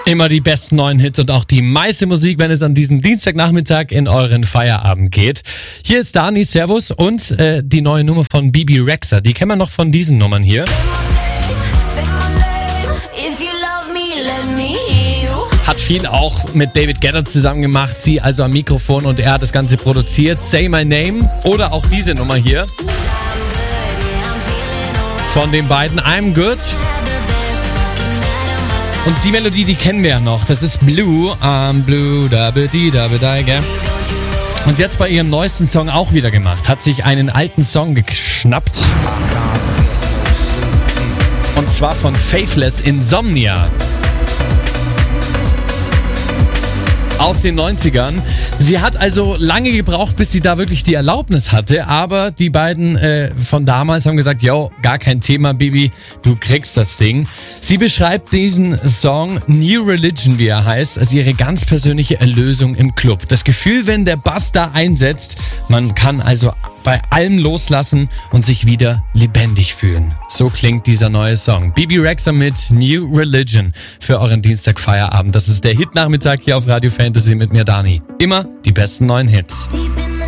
Immer die besten neuen Hits und auch die meiste Musik, wenn es an diesem Dienstagnachmittag in euren Feierabend geht. Hier ist Dani, Servus, und die neue Nummer von Bebe Rexha. Die kennen wir noch von diesen Nummern hier. Hat viel auch mit David Guetta zusammen gemacht, sie also am Mikrofon und er hat das Ganze produziert. Say My Name oder auch diese Nummer hier. Von den beiden I'm Good. Und die Melodie, die kennen wir ja noch. Das ist Blue, Blue, da be di, gell? Und sie hat es bei ihrem neuesten Song auch wieder gemacht. Hat sich einen alten Song geschnappt. Und zwar von Faithless, Insomnia. Aus den 90ern. Sie hat also lange gebraucht, bis sie da wirklich die Erlaubnis hatte, aber die beiden von damals haben gesagt, yo, gar kein Thema, Bibi, du kriegst das Ding. Sie beschreibt diesen Song New Religion, wie er heißt, als ihre ganz persönliche Erlösung im Club. Das Gefühl, wenn der Bass da einsetzt, man kann also bei allem loslassen und sich wieder lebendig fühlen. So klingt dieser neue Song. Bebe Rexha mit New Religion für euren Dienstagfeierabend. Das ist der Hit-Nachmittag hier auf Radio Fantasy mit mir, Dani. Immer die besten neuen Hits.